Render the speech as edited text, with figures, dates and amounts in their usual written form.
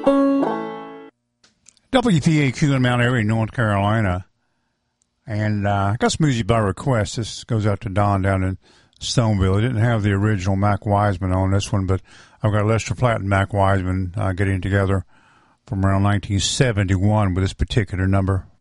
WPAQ in Mount Airy, North Carolina. And I got some music by request. This goes out to Don down in Stoneville. I didn't have the original Mac Wiseman on this one, but I've got Lester Flatt and Mac Wiseman getting together from around 1971 with this particular number.